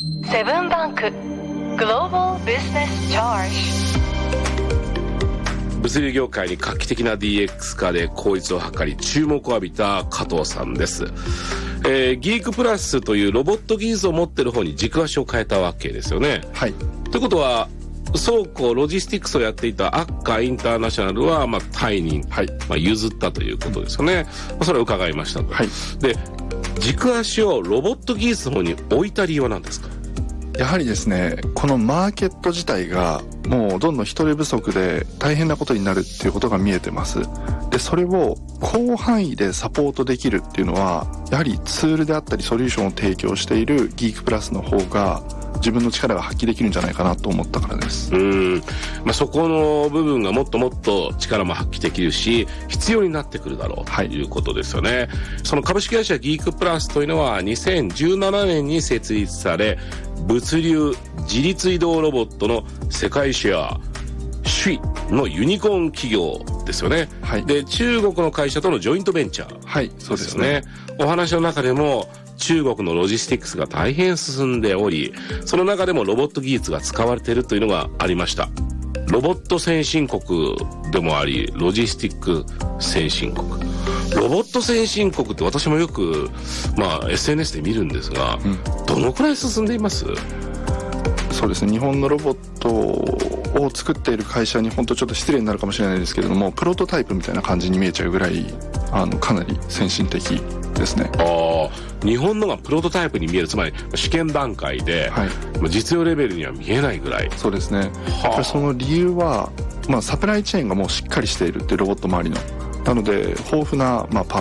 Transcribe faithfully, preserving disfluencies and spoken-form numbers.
セブンバンクグローバルビジネスチャージ。 物流業界に画期的な ディーエックス 化で効率を図り注目を浴びた加藤さんです。えー、ギークプラスというロボット技術を持ってる方に軸足を変えたわけですよね。 はい。 ということは倉庫ロジスティックスをやっていたアッカーインターナショナルはまあタイに、はい、まあ、譲ったということですよね。まあ、それを伺いましたと。はい、で軸足をロボット技術の方に置いた理由は何ですか？ やはりですね、このマーケット自体がもうどんどん人手不足で大変なことになるっていうことが見えてます。でそれを広範囲でサポートできるっていうのはやはりツールであったりソリューションを提供しているギークプラスの方が自分の力が発揮できるんじゃないかなと思ったからです。 うーん、まあ、そこの部分がもっともっと力も発揮できるし必要になってくるだろうということですよね。はい、その株式会社ギークプラスというのはにせんじゅうななねんに設立され物流自律移動ロボットの世界シェア首位のユニコーン企業ですよね。はい、で中国の会社とのジョイントベンチャー、 はい、そうですね。 お話の中でも中国のロジスティックスが大変進んでおりその中でもロボット技術が使われているというのがありました。ロボット先進国でもありロジスティック先進国、ロボット先進国って私もよく、まあ、エスエヌエス で見るんですが、うん、どのくらい進んでいます？ そうですね、日本のロボットを作っている会社に本当ちょっと失礼になるかもしれないですけれどもプロトタイプみたいな感じに見えちゃうぐらいあのかなり先進的ですね。 ああ、日本のがプロトタイプに見える、つまり試験段階で、はい、実用レベルには見えないぐらい。 そうですね。やっぱりその理由は、まあ、サプライチェーンがもうしっかりしているっていうロボット周りのなので豊富な、まあ、パ